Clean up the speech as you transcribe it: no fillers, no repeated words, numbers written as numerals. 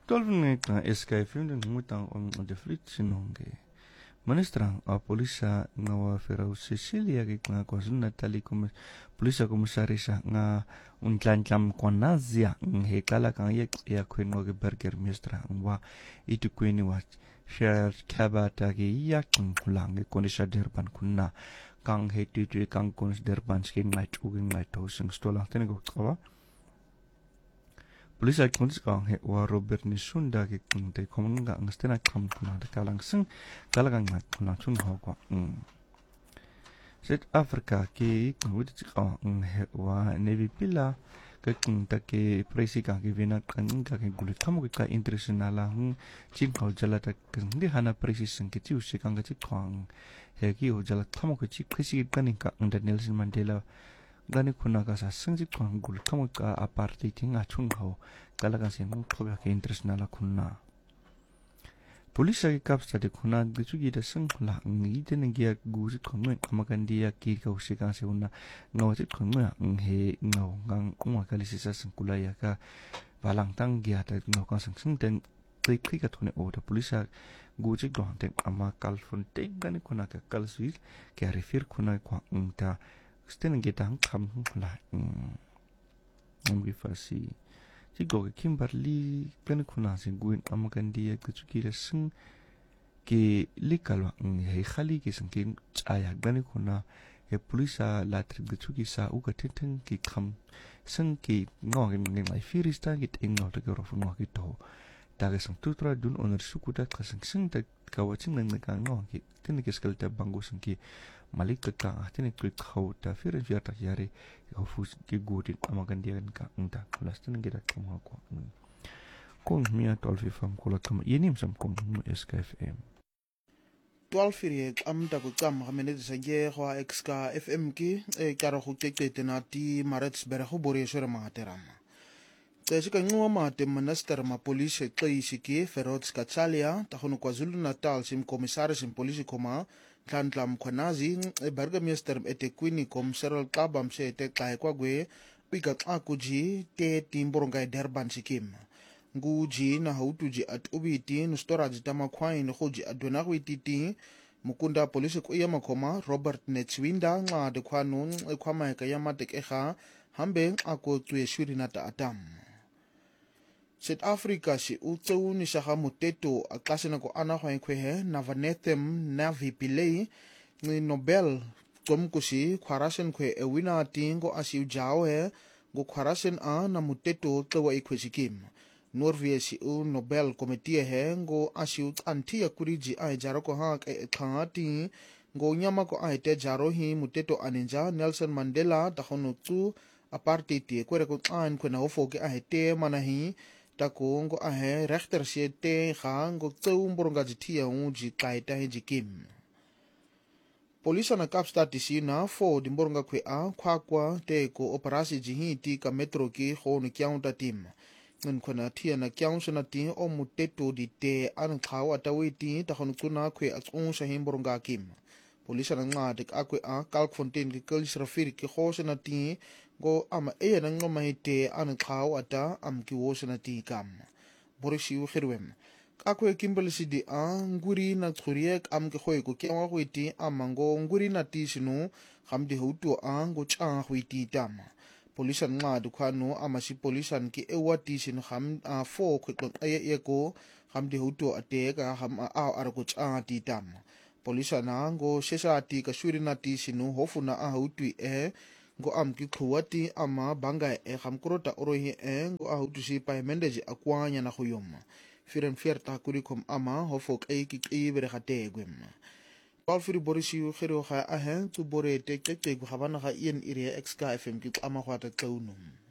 Tolving escafing and mutang on the fleet sinonge. Ministrang a polisa nga wa ferau Sicilia nga kwazulu Natali como polisa komisarisa nga untlanklam kwanazia he kala kan ya kwenwa ge burger ministra wa itu kweni wa share kabata ge ya kunlang konisha derban kunna kang he tu kang kons derban skin ngai tu ngai to sing stola tene go kawa polisa kons kang he wa Robert Nisunda ge kunte komunga ngstena kam kuna de kalang sing kalagang ngai kuna chun ho ko South Africa ki kunwit ka he wa Navy pila ka kunta ke presi ka ke vena kan ka ke gulit kamo ka international hung chin ka jala ta ndi hana presi sing ke tiu se kan ga chi kwang he ki ho jala kamo ka chi presi ka ni ka under Nelson Mandela gani kuna ka sa sing chi kwang gulit kamo ka apartheid tinga chung ho kala ka sing ko ka international kunna Polisa ki kapsta de kuna gichugi da sing la ngi de ngia gusit kongwe amakandia ki ka usika se una ngawatit kongwe he ngaw ngang kuma kalisi sa singkula ya ka balang tang gia ta ngaw ka sing den kai ka thone o da polisa guchik do den ama kalfon te gani kuna ka kalsuil ke refer kuna kwa ta sten ngi tang kham la ngi fasi Chigo Kimberly kan kuna sin guin amakandia kuchuki da sing ke likalwa he khali ke sing ke chaya gani kuna he polisa la trib kuchuki sa uga tenten ke kham sing ke ngong ngi lai firista ke ingno de goro fu ngok to ta ke sing tutra dun oner sukuta ka sing ta kawachin nang ka ngong ke tin ke skelta bangu sing ke malik ka tin ke khauta firin fiata yare ofus ke godin amakandia ka nta lastin ngira kamo ko kung mia tolfi fam kola kama yenim sam kung SKFM 12 ri am ta ko tsam ga mene sa ge go XK FM ki e karo go tekete na ti marets bere go bore sore materama tse ka ngwa mate minister ma police tsi ki Feroz Katsalia ta go KwaZulu Natal sim commissaris sim police koma Tantlam Kwanazi e burgemeester eThekwini kom Cyril Qabam se te kai kwa gwe pika akuji te timboronga Durban sikim nguji na hautuji at ubiti no storage tamakhwai no khoji adona kwititi mukunda police ko ya makoma Robert Netswinda nga de khwanu e khwama ka ya matekega hambe ako tswe shuri na ta atam South Africa si utseuni sa ga moteto a klase na ko ana go enkwehe na vanethem na vipilei ni Nobel tomkusi khwarasen kwe e wina tingo asi ujao he go khwarasen a na moteto tlewa ikwesikim Norway si u Nobel committee he go asi antia kuriji a jaro ko ha e khangati go nyama ko a te jaro hi moteto aninja Nelson Mandela ta hono tu apartheid kwere ko an ko na ofoke a te manahi Takungo ahe rechter se te gango tsumboronga jitia unji kaita hejikim. Polisa na Kapstad tisina fo dimboronga kwe a kwakwa te ko operasi jihiti ka metro ki khonu kyaunta tim. Ngun kona tia na kyaunsa na ti o muteto di te an khaw atawiti ta khonu kuna kwe atsunsa himboronga kim. Polisa na ngadik akwe a Kalkfontein ki kulis rafiri ki khosa na ti go ama e na ngoma hite an khaw ata am ki wosana ti kam borisi u khirwem akwe Kimberly sidi nguri na tsuriek am ki khoy ko kyawa ko iti amango nguri na ti sinu khamdi hutu go cha khwiti tam polisan nga du khanu amasi polisan ki ewati sin kham fo khutlo e ko khamdi hutu ate ka kham ar ko cha ti tam polisana go sesa ti ka shuri na ti sinu hofuna hutu go am ki khuwati ama banga e khamkrota orohi go ahutusi paimendeji akwanya na khuyoma firen fierta kurikom ama hofok e ki bere khategwem Palfiri borisi khiro kha tu bore te khabana kha ien ire XK FM ki ama khwata tsaunum